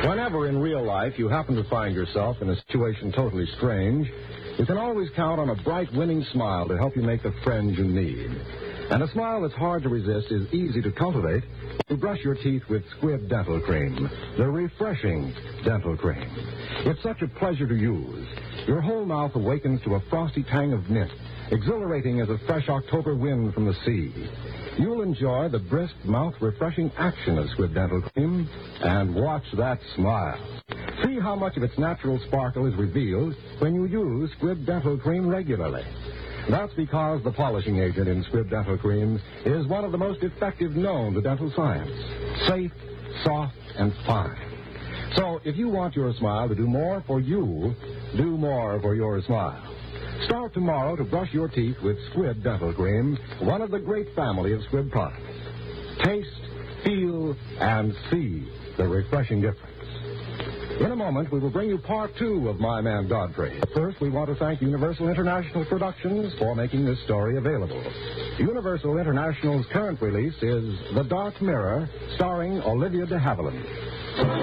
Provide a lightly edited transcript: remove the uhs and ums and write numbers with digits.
Whenever in real life you happen to find yourself in a situation totally strange, you can always count on a bright, winning smile to help you make the friends you need. And a smile that's hard to resist is easy to cultivate. You brush your teeth with Squibb Dental Cream, the refreshing dental cream. It's such a pleasure to use. Your whole mouth awakens to a frosty tang of mint, exhilarating as a fresh October wind from the sea. You'll enjoy the brisk, mouth-refreshing action of Squibb Dental Cream, and watch that smile. See how much of its natural sparkle is revealed when you use Squibb Dental Cream regularly. That's because the polishing agent in Squibb Dental Cream is one of the most effective known to dental science. Safe, soft, and fine. So if you want your smile to do more for you, do more for your smile. Start tomorrow to brush your teeth with Squibb Dental Cream, one of the great family of Squibb products. Taste, feel, and see the refreshing difference. In a moment, we will bring you part 2 of My Man Godfrey. First, we want to thank Universal International Productions for making this story available. Universal International's current release is The Dark Mirror, starring Olivia de Havilland.